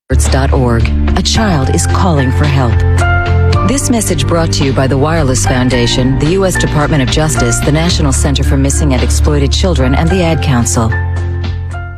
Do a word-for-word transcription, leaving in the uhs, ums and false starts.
dot org. A child is calling for help. This message brought to you by the Wireless Foundation, the U S Department of Justice, the National Center for Missing and Exploited Children, and the Ad Council.